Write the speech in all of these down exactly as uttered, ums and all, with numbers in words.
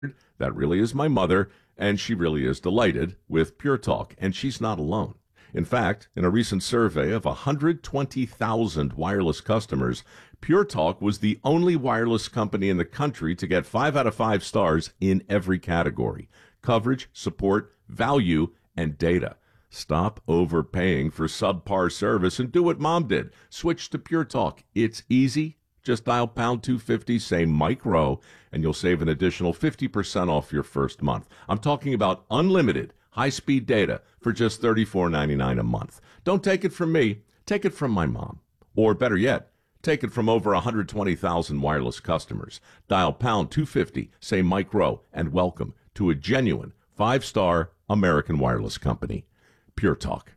That really is my mother, and she really is delighted with Pure Talk, and she's not alone. In fact, in a recent survey of one hundred twenty thousand wireless customers, Pure Talk was the only wireless company in the country to get five out of five stars in every category: coverage, support, value, and data. Stop overpaying for subpar service and do what Mom did. Switch to Pure Talk. It's easy. Just dial pound two fifty, say Mike Rowe, and you'll save an additional fifty percent off your first month. I'm talking about unlimited high-speed data for just thirty-four ninety-nine a month. Don't take it from me. Take it from my mom. Or better yet, take it from over one hundred twenty thousand wireless customers. Dial pound two fifty, say Mike Rowe, and welcome to a genuine five-star American wireless company. Pure Talk.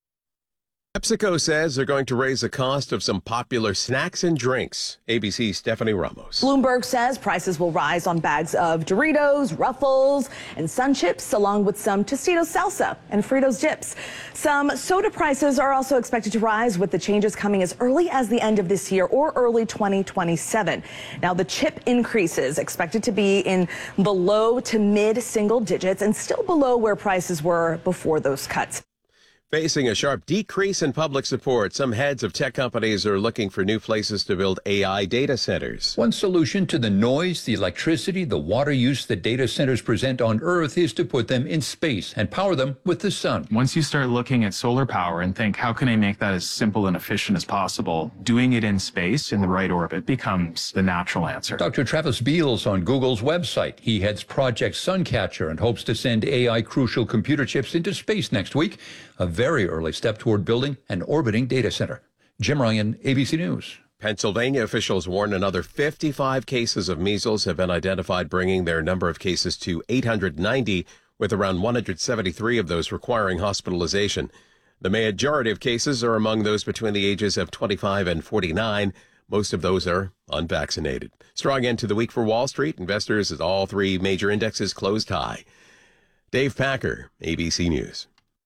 PepsiCo says they're going to raise the cost of some popular snacks and drinks. A B C's Stephanie Ramos. Bloomberg says prices will rise on bags of Doritos, Ruffles, and Sun Chips, along with some Tostitos salsa and Fritos dips. Some soda prices are also expected to rise, with the changes coming as early as the end of this year or early twenty twenty-seven. Now, the chip increases expected to be in the low to mid single digits and still below where prices were before those cuts. Facing a sharp decrease in public support, some heads of tech companies are looking for new places to build A I data centers. One solution to the noise, the electricity, the water use that data centers present on Earth is to put them in space and power them with the sun. Once you start looking at solar power and think, how can I make that as simple and efficient as possible? Doing it in space in the right orbit becomes the natural answer. Doctor Travis Beals on Google's website. He heads Project Suncatcher and hopes to send A I crucial computer chips into space next week. A very early step toward building an orbiting data center. Jim Ryan, A B C News. Pennsylvania officials warn another fifty-five cases of measles have been identified, bringing their number of cases to eight hundred ninety, with around one hundred seventy-three of those requiring hospitalization. The majority of cases are among those between the ages of twenty-five and forty-nine. Most of those are unvaccinated. Strong end to the week for Wall Street. Investors as all three major indexes closed high. Dave Packer, A B C News.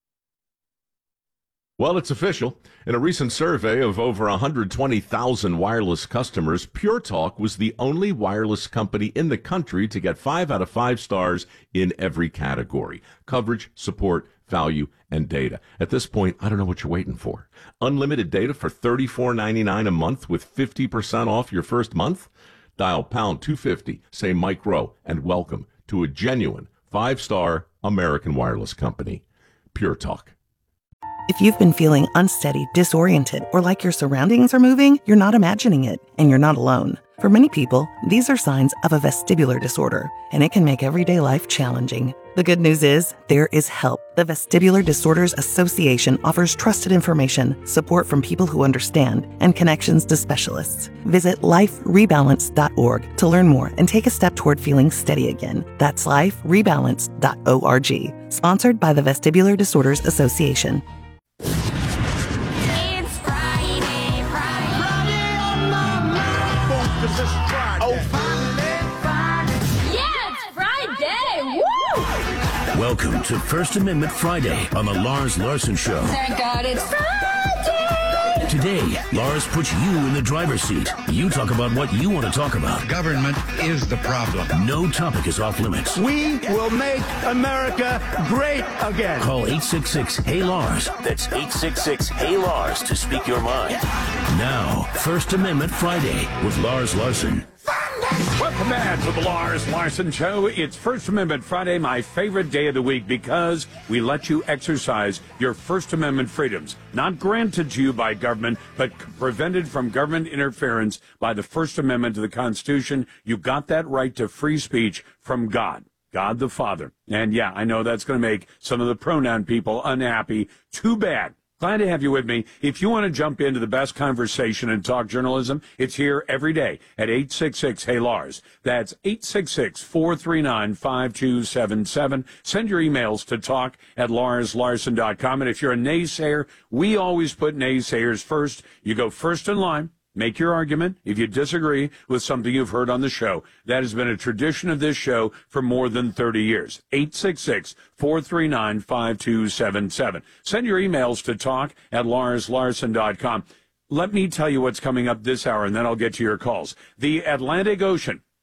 Well, it's official. In a recent survey of over one hundred twenty thousand wireless customers, Pure Talk was the only wireless company in the country to get five out of five stars in every category: coverage, support, value, and data. At this point, I don't know what you're waiting for. Unlimited data for thirty-four ninety-nine a month with fifty percent off your first month? Dial pound two fifty, say Mike Rowe, and welcome to a genuine five-star American wireless company. Pure Talk. If you've been feeling unsteady, disoriented, or like your surroundings are moving, you're not imagining it, and you're not alone. For many people, these are signs of a vestibular disorder, and it can make everyday life challenging. The good news is, there is help. The Vestibular Disorders Association offers trusted information, support from people who understand, and connections to specialists. Visit life rebalance dot org to learn more and take a step toward feeling steady again. That's life rebalance dot org. Sponsored by the Vestibular Disorders Association. It's Friday, Friday. Friday on my mind. Oh, Friday. Yeah, it's Friday. Woo! Welcome to First Amendment Friday on the Lars Larson Show. Thank God it's Friday. Today, Lars puts you in the driver's seat. You talk about what you want to talk about. Government is the problem. No topic is off limits. We will make America great again. Call eight six six, H E Y, Lars. That's eight six six, H E Y, Lars to speak your mind. Now, First Amendment Friday with Lars Larson. Welcome back to the Lars Larson Show. It's First Amendment Friday, my favorite day of the week, because we let you exercise your First Amendment freedoms, not granted to you by government, but prevented from government interference by the First Amendment to the Constitution. You got that right to free speech from God, God the Father. And yeah, I know that's going to make some of the pronoun people unhappy. Too bad. Glad to have you with me. If you want to jump into the best conversation and talk journalism, it's here every day at eight six six, H E Y, Lars. That's eight six six, four three nine, five two seven seven. Send your emails to talk at lars larson dot com. And if you're a naysayer, we always put naysayers first. You go first in line. Make your argument if you disagree with something you've heard on the show. That has been a tradition of this show for more than thirty years. eight six six, four three nine, five two seven seven. Send your emails to talk at lars larson dot com. Let me tell you what's coming up this hour, and then I'll get to your calls. The Atlantic Ocean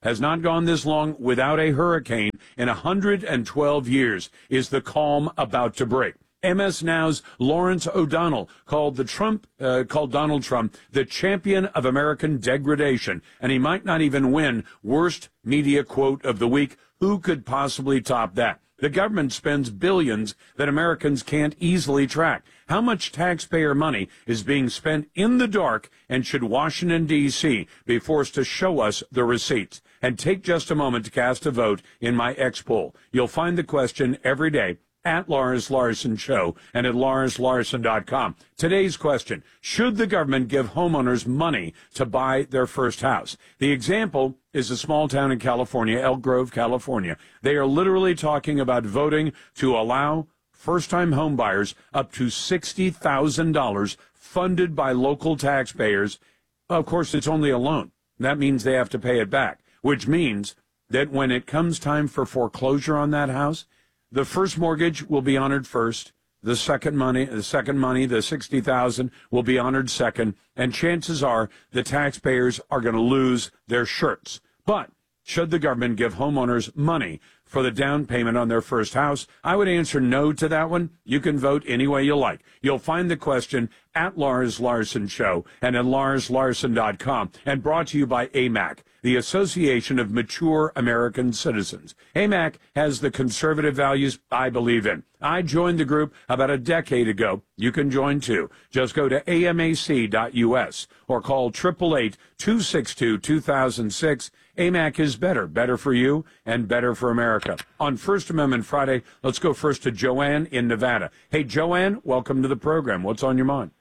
has not gone this long without a hurricane in one hundred twelve years. Is the calm about to break? M S Now's Lawrence O'Donnell called the Trump uh, called Donald Trump the champion of American degradation, and he might not even win worst media quote of the week. Who could possibly top that? The government spends billions that Americans can't easily track. How much taxpayer money is being spent in the dark, and should Washington, D C be forced to show us the receipts? And take just a moment to cast a vote in my X poll. You'll find the question every day at Lars Larson Show and at lars larson dot com. Today's question: should the government give homeowners money to buy their first house? The example is a small town in California, Elk Grove, California. They are literally talking about voting to allow first-time home buyers up to sixty thousand dollars funded by local taxpayers. Of course, it's only a loan. That means they have to pay it back, which means that when it comes time for foreclosure on that house, the first mortgage will be honored first. The second money, the second money, the sixty thousand dollars will be honored second, and chances are the taxpayers are going to lose their shirts. But should the government give homeowners money for the down payment on their first house? I would answer no to that one. You can vote any way you like. You'll find the question at Lars Larson Show and at lars larson dot com, and brought to you by A M A C, the Association of Mature American Citizens. A M A C has the conservative values I believe in. I joined the group about a decade ago. You can join too. Just go to A M A C dot U S or call eight eight eight, two six two, two thousand six. A M A C is better, better for you and better for America. On First Amendment Friday, let's go first to Joanne in Nevada. Hey, Joanne, welcome to the program. What's on your mind?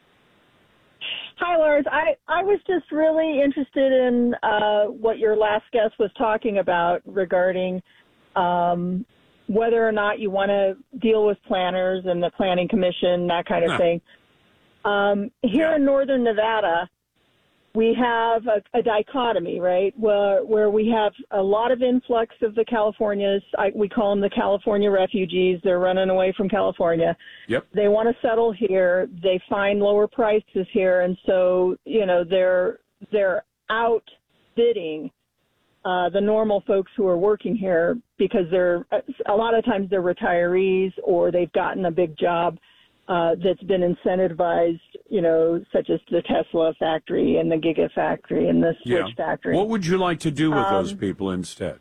Hi, Lars. I, I was just really interested in uh, what your last guest was talking about regarding um, whether or not you want to deal with planners and the Planning Commission, that kind of Huh. thing. Um, here Yeah. in northern Nevada, we have a, a dichotomy, right, where, where we have a lot of influx of the Californias. I, we call them the California refugees. They're running away from California. Yep. They want to settle here. They find lower prices here, and so you know they're they're outbidding uh, the normal folks who are working here because they're a lot of times they're retirees or they've gotten a big job uh, that's been incentivized, you know, such as the Tesla factory and the Gigafactory and the Switch Yeah. factory. What would you like to do with Um, those people instead?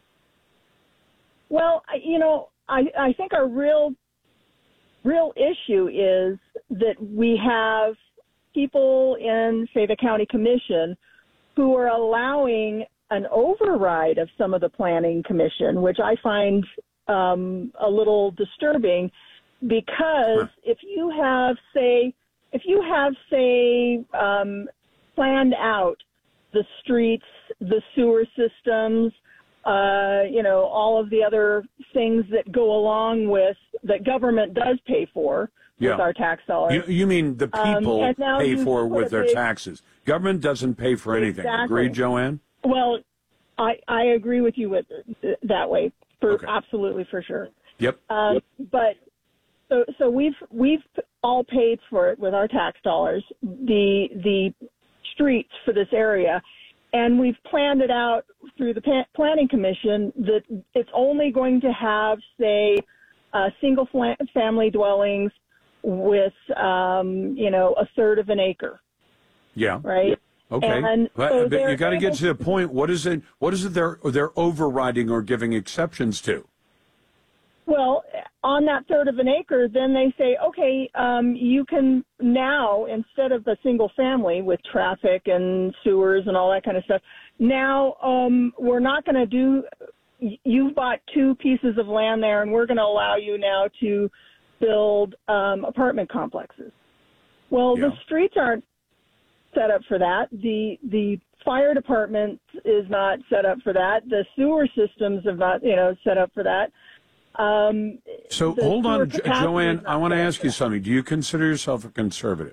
Well, I- you know, I, I think our real, real issue is that we have people in, say, the county commission who are allowing an override of some of the planning commission, which I find um, a little disturbing because Sure. if you have, say, if you have, say, um, planned out the streets, the sewer systems, uh, you know, all of the other things that go along with that government does pay for Yeah. with our tax dollars. You, you mean the Um, people and now pay you for put with a their big- taxes. Government doesn't pay for anything. Exactly. Agreed, Joanne? Well, I, I agree with you with that way, for Okay. absolutely for sure. Yep. Um, but so so we've we've all paid for it with our tax dollars, the the streets for this area, and we've planned it out through the pa- planning commission that it's only going to have, say, uh, single fla- family dwellings with um, you know a third of an acre, Yeah. right? Okay. And but so but they're you got to get able- to the point. What is it? What is it they're they're overriding or giving exceptions to? Well, on that third of an acre, then they say, okay, um, you can now, instead of a single family with traffic and sewers and all that kind of stuff, now um, we're not going to do, you've bought two pieces of land there, and we're going to allow you now to build um, apartment complexes. Well, Yeah. the streets aren't set up for that. The the fire department is not set up for that. The sewer systems are not, you know, set up for that. Um, So the hold sewer on, Jo- capacity Joanne. is I not want to set up ask for you that. something. Do you consider yourself a conservative?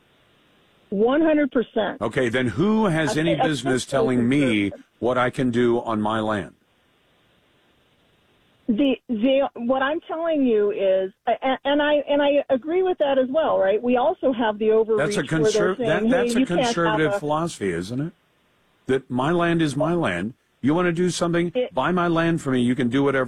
one hundred percent. Okay, then who has Okay, any that's business just telling me conservative. what I can do on my land? The the what I'm telling you is, and, and I and I agree with that as well, right? We also have the overreach That's a where they're conser- saying, that, hey, that's a you can't have conservative a- philosophy, isn't it? That my land is my land, You want to do something? It- Buy my land for me. You can do whatever.